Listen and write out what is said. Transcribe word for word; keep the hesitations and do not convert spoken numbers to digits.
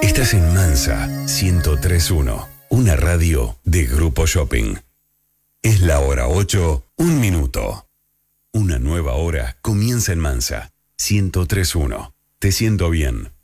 Estás en Mansa ciento tres punto uno, una radio de Grupo Shopping. Es la hora ocho, un minuto. Una nueva hora comienza en Mansa ciento tres punto uno. Te siento bien.